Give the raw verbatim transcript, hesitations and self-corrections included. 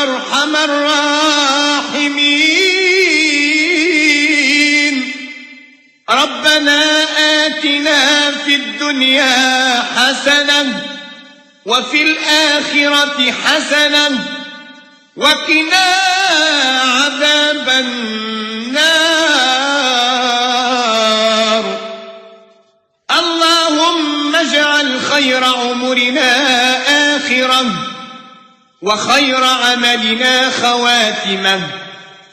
أرحم الراحمين. ربنا آتنا في الدنيا حسنة وفي الآخرة حسنة وقنا عذاب النار. اللهم اجعل خير عمرنا آخرة وخير عملنا خواتمة